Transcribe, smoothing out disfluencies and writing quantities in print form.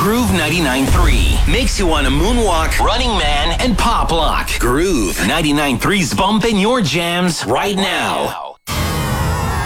Groove 99.3 makes you want to moonwalk, Running Man, and pop lock. Groove 99.3's bumping your jams right now.